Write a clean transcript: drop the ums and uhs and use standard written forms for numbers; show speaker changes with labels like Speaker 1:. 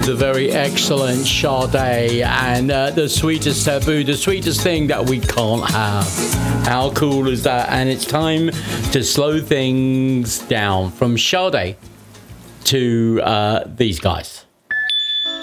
Speaker 1: the very excellent Sade and the sweetest taboo, the sweetest thing that we can't have. How cool is that? And it's time to slow things down from Sade to these guys.